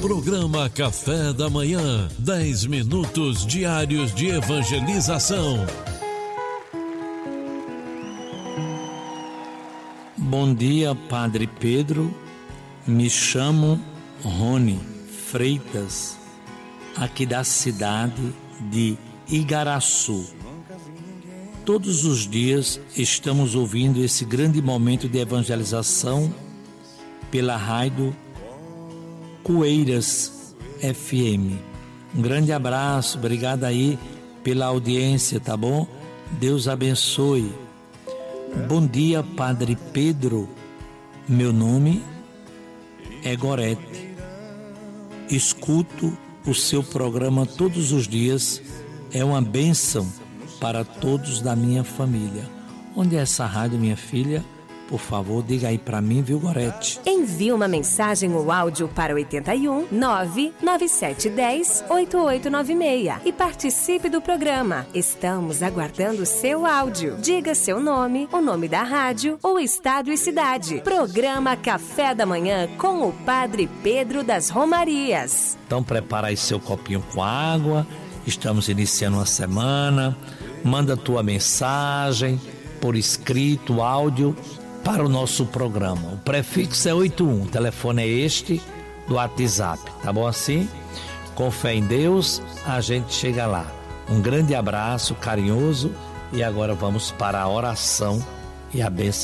Programa Café da Manhã, 10 minutos diários de evangelização. Bom dia, Padre Pedro. Me chamo Rony Freitas, aqui da cidade de Igaraçu. Todos os dias estamos ouvindo esse grande momento de evangelização pela rádio Coeiras FM. Um grande abraço, obrigado aí pela audiência, tá bom? Deus abençoe. Bom dia, Padre Pedro. Meu nome é Gorete. Escuto o seu programa todos os dias. É uma bênção para todos da minha família. Onde é essa rádio, minha filha? Por favor, diga aí para mim, viu, Gorete? Envie uma mensagem ou áudio para 81 99710 8896 e participe do programa. Estamos aguardando seu áudio. Diga seu nome, o nome da rádio, o estado e cidade. Programa Café da Manhã com o Padre Pedro das Romarias. Então prepara aí seu copinho com água. Estamos iniciando uma semana. Manda tua mensagem por escrito, áudio, para o nosso programa. O prefixo é 81, o telefone é este do WhatsApp, tá bom assim? Com fé em Deus, a gente chega lá. Um grande abraço carinhoso e agora vamos para a oração e a bênção